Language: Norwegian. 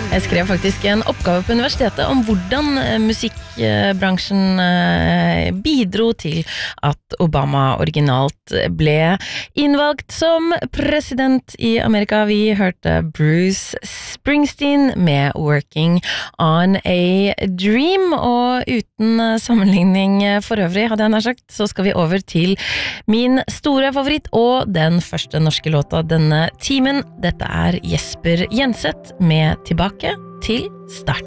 Jeg skrev faktisk en oppgave på universitetet om hvordan musikkbransjen bidro til at Obama originalt ble innvalgt som president i Amerika. Vi hørte Bruce Springsteen med Working on a Dream, og uten sammenligning for øvrig, hadde jeg nær sagt, så skal vi over til min store favoritt og den første norske låta denne timen. Dette er Jesper Jenseth med Tilbake til start.